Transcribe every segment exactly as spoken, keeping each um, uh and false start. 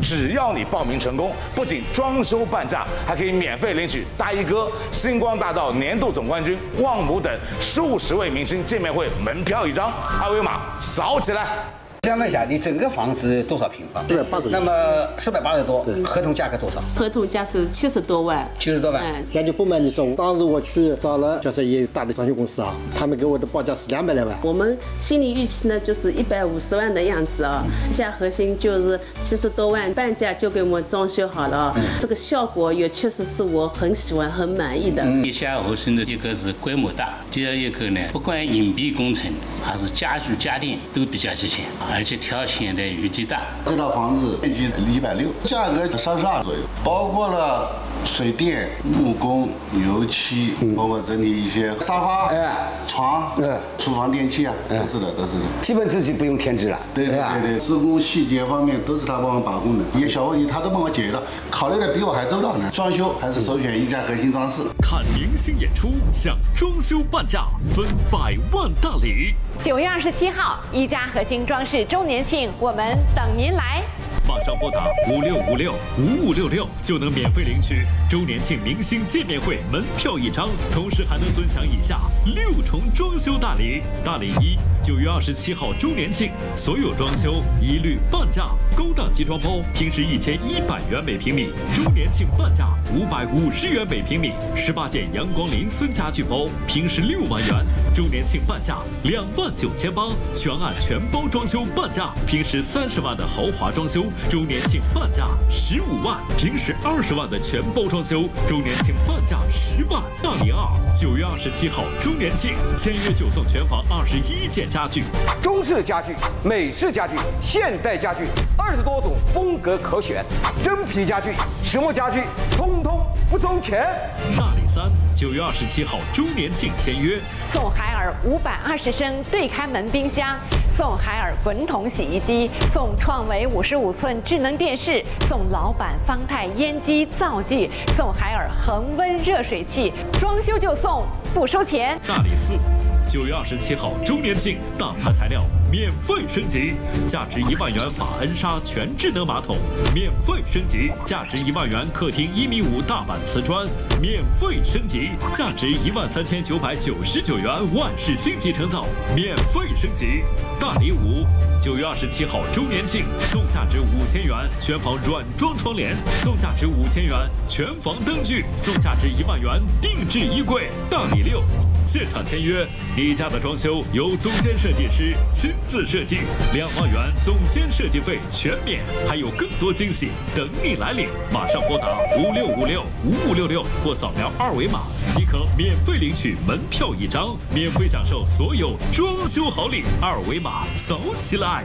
只要你报名成功，不仅装修半价，还可以免费领取大衣哥、星光大道年度总冠军旺姆等数十位明星见面会门票一张，二维码扫起来。 想问一下，你整个房子多少平方？ 四百八十。那么四百八十多，合同价格多少？ 合同价是七十多万。 七十多万。 嗯， 感觉不瞒你说，当时我去找了，就是也有大的装修公司啊，他们给我的报价是两百来万。 我们心理预期呢，就是一百五十万的样子啊。一家核心就是七十多万，半价就给我们装修好了啊。这个效果也确实是我很喜欢、很满意的。 一家核心的一个是规模大，第二一个呢，不管硬币工程还是家具家电都比较齐全。 而且条件的余地大。 这套房子面积一百六，价格三十二左右，包括了水电、木工、油漆，包括整理一些沙发、床、厨房电器啊，都是的，都是的。 基本自己不用添置了。 对对对对，施工细节方面都是他帮我把控的，一些小问题他都帮我解决了，考虑的比我还周到呢。装修还是首选一家核心装饰。 看明星演出，享装修半价，分百万大礼。 九月二十七号，一家核心装饰周年庆，我们等您来。 马上拨打五六五六五五六六就能免费领取周年庆明星见面会门票一张，同时还能尊享以下六重装修大礼。大礼一：九月二十七号周年庆，所有装修一律半价，高档集装包平时一千一百元每平米，周年庆半价五百五十元每平米。十八件阳光林森家具包平时六万元，周年庆半价两万九千八，全案全包装修半价，平时三十万的豪华装修。 周年庆半价十五万，平时二十万的全包装修，周年庆半价十万。大礼二，九月二十七号周年庆，签约就送全房二十一件家具， 中式家具、美式家具、现代家具，二十多种风格可选，真皮家具、实木家具，通通不收钱。 大礼三，九月二十七号周年庆签约， 送海尔五百二十升对开门冰箱。 送海尔滚筒洗衣机，送创维五十五寸智能电视，送老板方太烟机灶具，送海尔恒温热水器，装修就送，不收钱。 大礼四，九月二十七号周年庆，大牌材料免费升级，价值一万元法恩莎全智能马桶免费升级，价值一万元客厅一米五大板瓷砖免费升级，价值一万三千九百九十九元万氏星级成造免费升级。 大礼五，九月二十七号周年庆，送价值五千元全房软装窗帘，送价值五千元全房灯具，送价值一万元定制衣柜。大礼六，现场签约，你家的装修由总监设计师亲自设计，两万元总监设计费全免，还有更多惊喜等你来领。马上拨打五六五六五五六六或扫描二维码即可免费领取门票一张，免费享受所有装修好礼。二维码。 扫起来！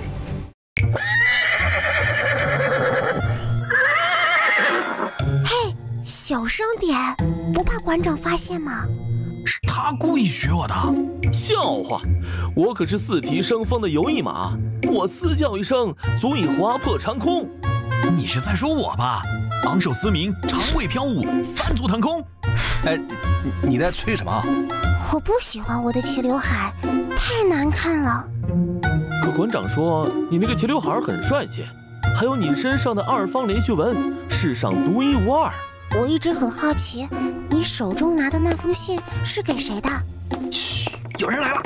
嘿，小声点，不怕馆长发现吗？ 是他故意学我的，笑话！我可是四蹄生风的游艺马，我嘶叫一声足以划破长空。你是在说我吧？昂首嘶鸣，长尾飘舞，三足腾空。 哎，你你在吹什么？ 我不喜欢我的齐刘海，太难看了。 可馆长说你那个齐刘海很帅气，还有你身上的二方连续纹，世上独一无二。 我一直很好奇，你手中拿的那封信是给谁的？ 嘘，有人来了。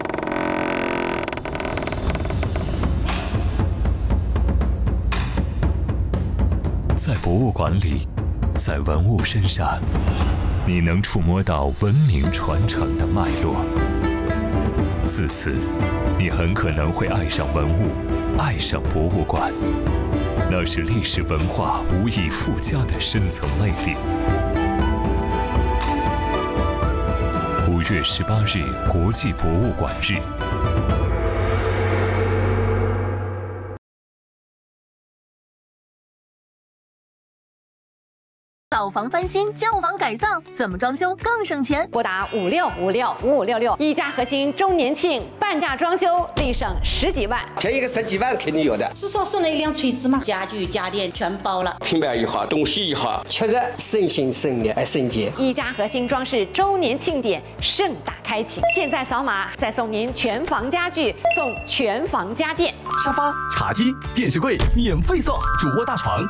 在博物馆里，在文物身上，你能触摸到文明传承的脉络。自此。 你很可能会爱上文物，爱上博物馆，那是历史文化无以复加的深层魅力。五月十八日，国际博物馆日。 老房翻新、旧房改造，怎么装修更省钱？ 拨打五六五六五五六六，一家核心周年庆半价装修，立省十几万。 便宜个十几万肯定有的。 至少送了一辆锤子嘛，家具家电全包了。 平板一号，东西一号，确实省心省力，还省钱。 一家核心装饰周年庆典盛大开启，现在扫码再送您全房家具，送全房家电， 沙发、茶几、电视柜免费送，主卧大床